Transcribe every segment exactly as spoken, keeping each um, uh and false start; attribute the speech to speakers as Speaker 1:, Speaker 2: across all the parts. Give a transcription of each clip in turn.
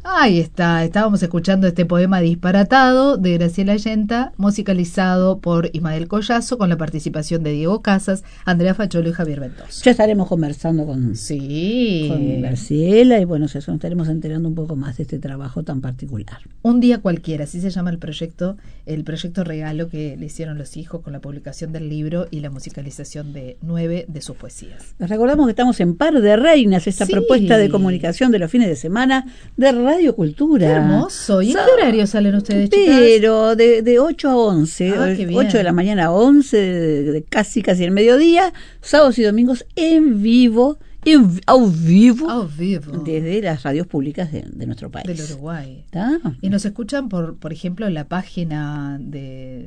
Speaker 1: Ahí está, estábamos escuchando este poema disparatado de Graciela Allenta, musicalizado por Ismael Collazo, con la participación de Diego Casas, Andrea Facholo y Javier Ventoso.
Speaker 2: Ya estaremos conversando con,
Speaker 1: sí.
Speaker 2: con Graciela y bueno, nos estaremos enterando un poco más de este trabajo tan particular.
Speaker 1: Un día cualquiera, así se llama el proyecto, el proyecto regalo que le hicieron los hijos con la publicación del libro y la musicalización de nueve de sus poesías.
Speaker 2: Les recordamos que estamos en Par de Reinas, esta sí. propuesta de comunicación de los fines de semana de Radio Cultura.
Speaker 1: Qué hermoso. ¿Y en qué horario salen ustedes,
Speaker 2: chicas? Pero de, de ocho a once,
Speaker 1: ah,
Speaker 2: ocho de la mañana a once, de, de casi casi el mediodía, sábados y domingos en vivo, en, au vivo,
Speaker 1: au vivo,
Speaker 2: desde las radios públicas de, de nuestro país.
Speaker 1: Del Uruguay.
Speaker 2: ¿Está?
Speaker 1: Y nos escuchan, por por ejemplo, en la página de...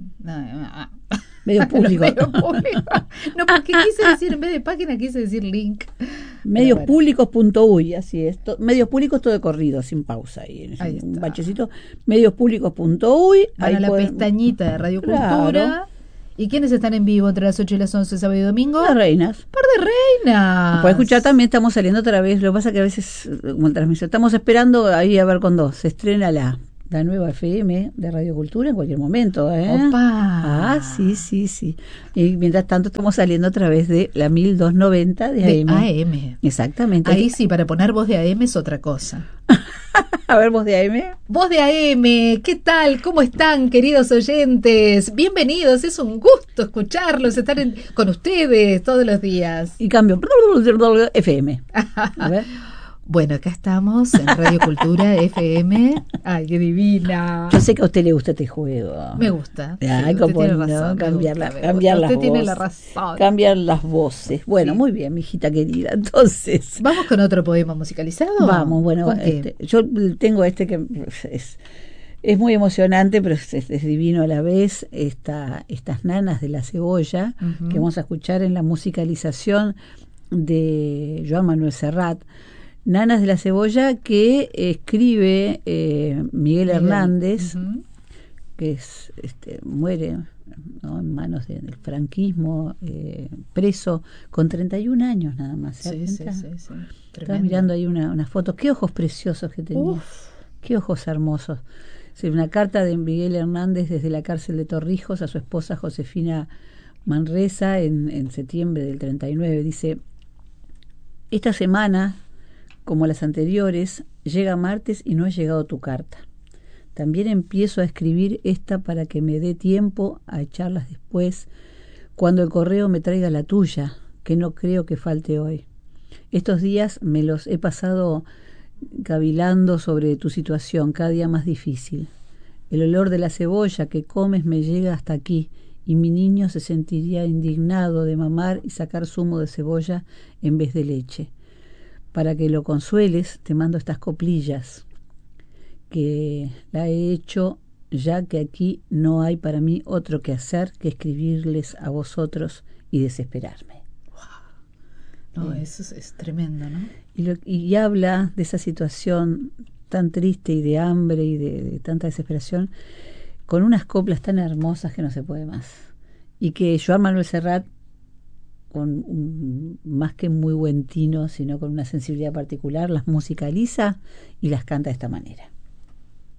Speaker 2: Medio público.
Speaker 1: Medio público. No, porque quise decir, en vez de página, quise decir link.
Speaker 2: medios públicos punto uy, así es. To, medios públicos todo de corrido, sin pausa. Ahí,
Speaker 1: ahí
Speaker 2: un
Speaker 1: está.
Speaker 2: bachecito. medios públicos punto uy.
Speaker 1: Ahí la pueden... pestañita de Radio Cultura. Claro. ¿Y quiénes están en vivo entre las ocho y las once, sábado y domingo?
Speaker 2: Las reinas.
Speaker 1: Par de reinas.
Speaker 2: Puedes escuchar también, estamos saliendo otra vez. Lo que pasa que a veces, como en transmisión, estamos esperando ahí a ver cuando se estrena la... la nueva F M de Radio Cultura en cualquier momento, ¿eh?
Speaker 1: ¡Opa!
Speaker 2: Ah, sí, sí, sí. Y mientras tanto estamos saliendo a través de la mil doscientos noventa de A M.
Speaker 1: De A M.
Speaker 2: Exactamente.
Speaker 1: Ahí sí, para poner voz de A M es otra cosa.
Speaker 2: A ver, voz de A M.
Speaker 1: Voz de A M, ¿qué tal? ¿Cómo están, queridos oyentes? Bienvenidos, es un gusto escucharlos, estar en, con ustedes todos los días.
Speaker 2: Y cambio, F M. A ver.
Speaker 1: Bueno, acá estamos en Radio Cultura F M. Ay, qué divina.
Speaker 2: Yo sé que a usted le gusta este juego.
Speaker 1: Me gusta.
Speaker 2: Ay,
Speaker 1: sí,
Speaker 2: como
Speaker 1: tiene
Speaker 2: no,
Speaker 1: razón,
Speaker 2: cambiar,
Speaker 1: gusta,
Speaker 2: la, cambiar las
Speaker 1: usted
Speaker 2: voces.
Speaker 1: tiene la razón.
Speaker 2: Cambiar las voces. Bueno, sí. Muy bien, mi hijita querida. Entonces.
Speaker 1: ¿Vamos con otro poema musicalizado?
Speaker 2: Vamos, bueno. Este, yo tengo este que es, es muy emocionante, pero es, es, es divino a la vez. Esta, estas nanas de la cebolla, uh-huh. que vamos a escuchar en la musicalización de Joan Manuel Serrat. Nanas de la Cebolla, que escribe eh, Miguel, Miguel Hernández, uh-huh. que es, este, muere, ¿no?, en manos de, del franquismo, eh, preso, con treinta y un años nada más.
Speaker 1: Sí, sí, sí, sí.
Speaker 2: Estaba mirando ahí una, una foto. Qué ojos preciosos que tenía. Uf. Qué ojos hermosos. Sí, una carta de Miguel Hernández desde la cárcel de Torrijos a su esposa Josefina Manresa en, en septiembre del treinta y nueve. Dice: esta semana, como las anteriores, llega martes y no ha llegado tu carta. También empiezo a escribir esta para que me dé tiempo a echarlas después, cuando el correo me traiga la tuya, que no creo que falte hoy. Estos días me los he pasado cavilando sobre tu situación, cada día más difícil. El olor de la cebolla que comes me llega hasta aquí, y mi niño se sentiría indignado de mamar y sacar zumo de cebolla en vez de leche. Para que lo consueles, te mando estas coplillas, que la he hecho ya que aquí no hay para mí otro que hacer que escribirles a vosotros y desesperarme.
Speaker 1: Wow. No, eh. eso es, es tremendo, ¿no?
Speaker 2: Y, lo, y habla de esa situación tan triste y de hambre y de, de tanta desesperación, con unas coplas tan hermosas que no se puede más. Y que Joan Manuel Serrat, con un, más que muy buen tino, sino con una sensibilidad particular, las musicaliza y las canta de esta manera.